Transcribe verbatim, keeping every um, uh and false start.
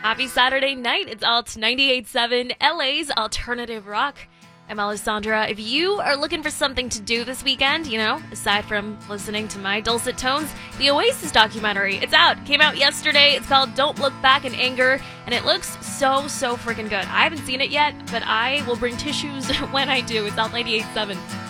Happy Saturday night. It's Alt ninety-eight point seven, L A's Alternative Rock. I'm Alessandra. If you are looking for something to do this weekend, you know, aside from listening to my dulcet tones, the Oasis documentary, it's out. Came out yesterday. It's called Don't Look Back in Anger, and it looks so, so freaking good. I haven't seen it yet, but I will bring tissues when I do. It's Alt ninety-eight point seven.